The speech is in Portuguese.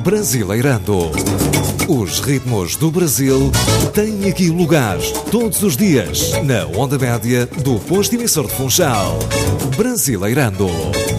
Brasileirando. Os ritmos do Brasil têm aqui lugar todos os dias na onda média do posto emissor de Funchal. Brasileirando.